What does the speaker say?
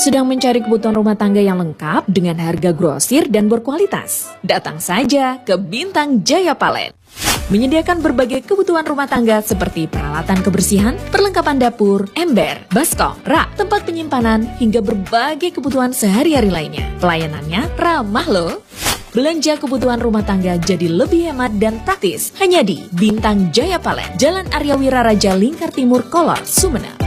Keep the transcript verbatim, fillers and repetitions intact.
Sedang mencari kebutuhan rumah tangga yang lengkap dengan harga grosir dan berkualitas? Datang saja ke Bintang Jaya Palet. Menyediakan berbagai kebutuhan rumah tangga seperti peralatan kebersihan, perlengkapan dapur, ember, baskom, rak, tempat penyimpanan, hingga berbagai kebutuhan sehari-hari lainnya. Pelayanannya ramah loh. Belanja kebutuhan rumah tangga jadi lebih hemat dan praktis hanya di Bintang Jaya Palet, Jalan Arya Wiraraja Lingkar Timur, Kolor, Sumeneb.